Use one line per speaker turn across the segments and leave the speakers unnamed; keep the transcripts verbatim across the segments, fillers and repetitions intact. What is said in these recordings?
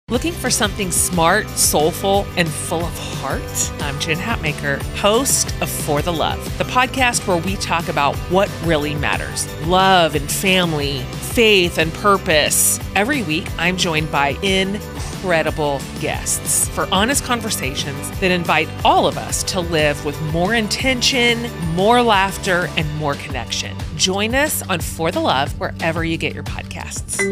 Looking for something smart, soulful, and full of heart? I'm Jen Hatmaker, host of For the Love, the podcast where we talk about what really matters. Love and family, faith and purpose. Every week, I'm joined by incredible guests for honest conversations that invite all of us to live with more intention, more laughter, and more connection. Join us on For the Love wherever you get your podcasts.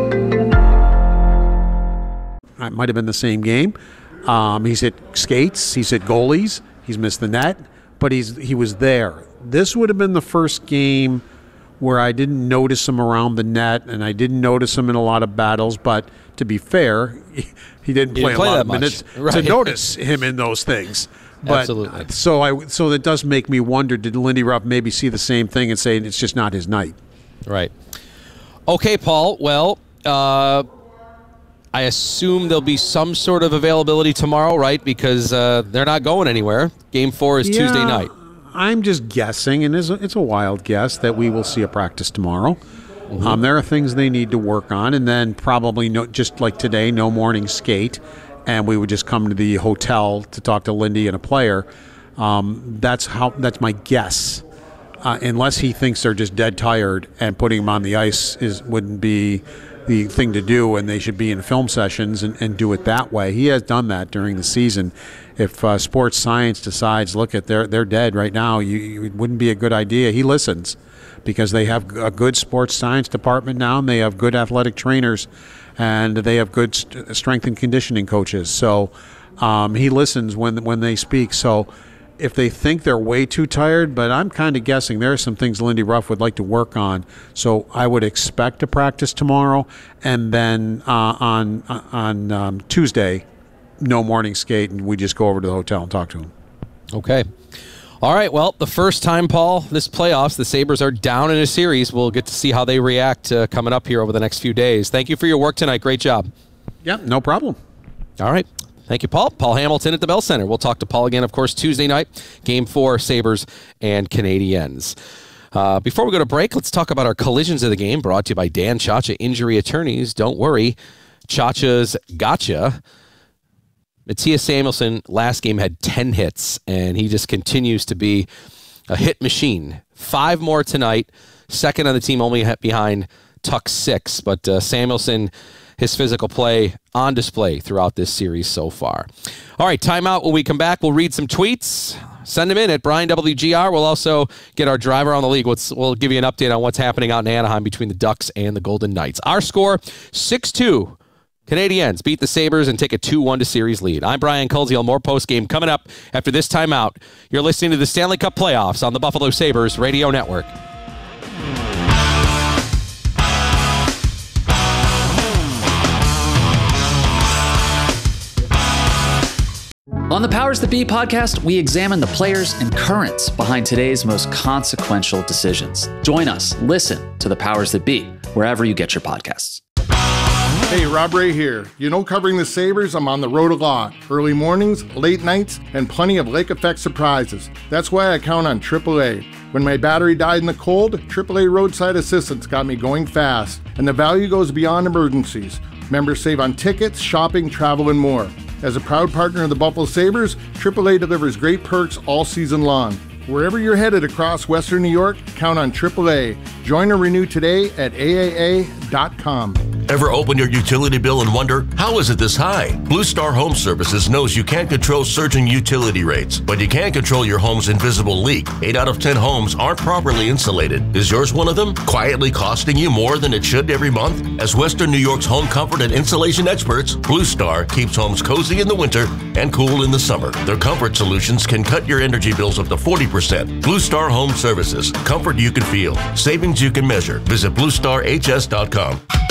It might have been the same game. Um, he's hit skates. He's hit goalies. He's missed the net, but he's he was there. This would have been the first game where I didn't notice him around the net, and I didn't notice him in a lot of battles. But to be fair, he, he didn't play,
didn't play
a lot
that
of
much.
minutes
Right.
to notice him in those things. But,
Absolutely.
So I so that does make me wonder: did Lindy Ruff maybe see the same thing and say it's just not his night?
Right. Okay, Paul. Well. Uh, I assume there'll be some sort of availability tomorrow, right? Because uh, they're not going anywhere. Game four is
Yeah,
Tuesday night.
I'm just guessing, and it's a, it's a wild guess, that we will see a practice tomorrow. Mm-hmm. Um, there are things they need to work on, and then probably, no, just like today, no morning skate, and we would just come to the hotel to talk to Lindy and a player. Um, that's how. That's my guess. Uh, unless he thinks they're just dead tired, and putting them on the ice is wouldn't be the thing to do, and they should be in film sessions and, and do it that way. He has done that during the season. If uh, sports science decides, look, at they're they're dead right now, you, you, it wouldn't be a good idea. He listens because they have a good sports science department now, and they have good athletic trainers, and they have good st- strength and conditioning coaches. So um, he listens when when they speak. So if they think they're way too tired, but I'm kind of guessing there are some things Lindy Ruff would like to work on. So I would expect to practice tomorrow, and then uh, on on um, Tuesday, no morning skate, and we just go over to the hotel and talk to him.
Okay. All right. Well, the first time, Paul, this playoffs, the Sabres are down in a series. We'll get to see how they react uh, coming up here over the next few days. Thank you for your work tonight. Great job.
Yeah, no problem.
All right. Thank you, Paul. Paul Hamilton at the Bell Center. We'll talk to Paul again, of course, Tuesday night, Game four, Sabres and Canadiens. Uh, before we go to break, let's talk about our collisions of the game, brought to you by Dan Chacha Injury Attorneys. Don't worry, Chacha's gotcha. Matthias Samuelsson, last game, had ten hits, and he just continues to be a hit machine. Five more tonight, second on the team, only behind Tuck six, but uh, Samuelsson, his physical play on display throughout this series so far. All right, timeout. When we come back, we'll read some tweets. Send them in at Brian W G R. We'll also get our driver on the league. We'll, we'll give you an update on what's happening out in Anaheim between the Ducks and the Golden Knights. Our score, six two. Canadiens beat the Sabres and take a two one to series lead. I'm Brian Koziel. More postgame coming up after this timeout. You're listening to the Stanley Cup Playoffs on the Buffalo Sabres Radio Network.
On the Powers That Be podcast, we examine the players and currents behind today's most consequential decisions. Join us. Listen to the Powers That Be wherever you get your podcasts.
Hey, Rob Ray here. You know, covering the Sabres, I'm on the road a lot. Early mornings, late nights, and plenty of lake effect surprises. That's why I count on triple A. When my battery died in the cold, triple A Roadside Assistance got me going fast. And the value goes beyond emergencies. Members save on tickets, shopping, travel, and more. As a proud partner of the Buffalo Sabres, triple A delivers great perks all season long. Wherever you're headed across Western New York, count on triple A. Join or renew today at A A A dot com.
Ever open your utility bill and wonder, how is it this high? Blue Star Home Services knows you can't control surging utility rates, but you can control your home's invisible leak. Eight out of ten homes aren't properly insulated. Is yours one of them? Quietly costing you more than it should every month? As Western New York's home comfort and insulation experts, Blue Star keeps homes cozy in the winter and cool in the summer. Their comfort solutions can cut your energy bills up to forty percent. Blue Star Home Services. Comfort you can feel. Savings you can measure. Visit blue star h s dot com.